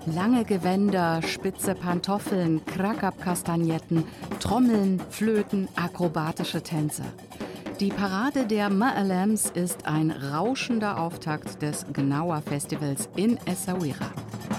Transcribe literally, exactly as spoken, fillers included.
Lange Gewänder, spitze Pantoffeln, Krakab-Kastagnetten, Trommeln, Flöten, akrobatische Tänze. Die Parade der Ma'alems ist ein rauschender Auftakt des Gnawa Festivals in Essaouira.